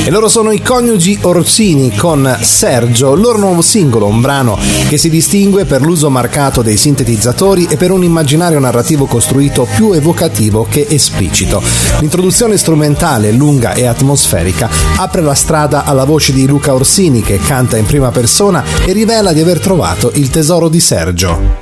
E loro sono i coniugi Orsini con Sergio, il loro nuovo singolo, un brano che si distingue per l'uso marcato dei sintetizzatori e per un immaginario narrativo costruito più evocativo che esplicito. L'introduzione strumentale, lunga e atmosferica, apre la strada alla voce di Luca Orsini che canta in prima persona e rivela di aver trovato il tesoro di Sergio.